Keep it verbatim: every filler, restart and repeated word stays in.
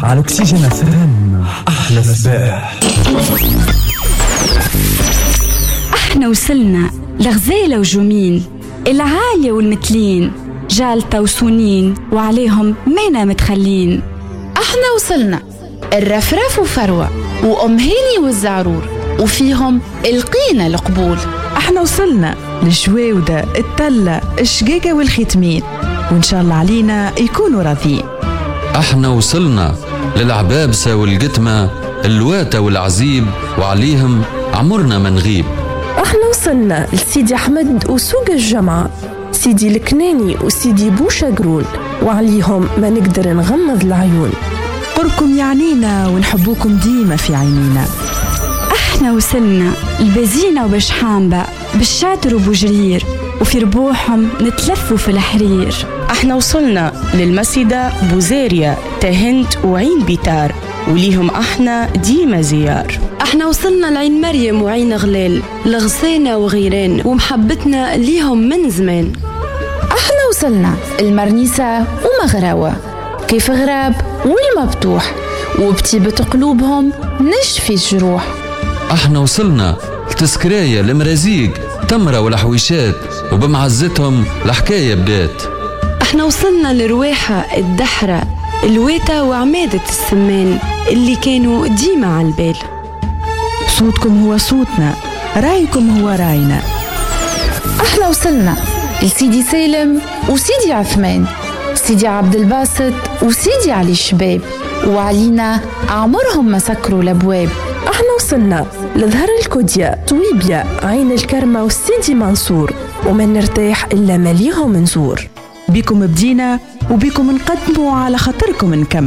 على أكسجين اف ام. أحلى صباح. احنا وصلنا لغزالة وجمين، العالية والمتلين، جالتة وسنين وعليهم مينا متخلين. احنا وصلنا الرفرف وفروة وأم هيني والزعرور، وفيهم القينا القبول. احنا وصلنا للجواودة التلة الشقيقة والختمين، وإن شاء الله علينا يكونوا راضيين. احنا وصلنا للعبابسة والقتمة، اللواتة والعزيب، وعليهم عمرنا ما نغيب. احنا وصلنا لسيدي أحمد وسوق الجمعة، سيدي الكناني وسيدي بوشاقرون، وعليهم ما نقدر نغمض العيون. قربكم يعنينا ونحبوكم ديما في عينينا. احنا وصلنا البزينة وبشحامبة، بالشاتر وبوجرير، وفي ربوحهم نتلفوا في الحرير. احنا وصلنا للمسيدة بوزيريا، تهنت وعين بيتار، وليهم احنا ديما زيار. احنا وصلنا لعين مريم وعين غلال، لغسانة وغيران، ومحبتنا ليهم من زمان. احنا وصلنا المرنيسة ومغراوة، كيف غراب والمبتوح، وبطيبة قلوبهم نشفي الجروح. احنا وصلنا لتسكراية المرازيق، تمرة والحويشات، وبمعزتهم الحكاية بدات. احنا وصلنا لرواحة الدحرة، الويتة وعمادة السمان، اللي كانوا ديما على البال. صوتكم هو صوتنا، رايكم هو راينا. احنا وصلنا لسيدي سالم وسيدي عثمان، سيدي عبد الباسط وسيدي علي الشباب، وعلينا عمرهم ما سكروا الابواب. احنا وصلنا لظهر الكوديا، طويبيا، عين الكرمة والسيدي منصور، وما نرتاح إلا مليهم نزور. بيكم بدينا وبيكم نقدموا، على خاطركم نكمل.